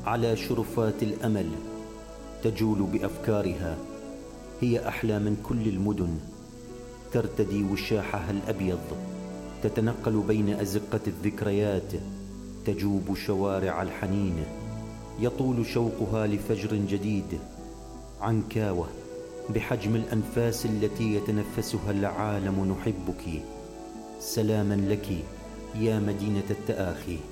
على شرفات الأمل تجول بأفكارها. هي أحلى من كل المدن، ترتدي وشاحها الأبيض، تتنقل بين أزقة الذكريات، تجوب شوارع الحنين. يطول شوقها لفجر جديد. عنكاوة بحجم الأنفاس التي يتنفسها العالم، نحبك. سلاما لك يا مدينة التآخي.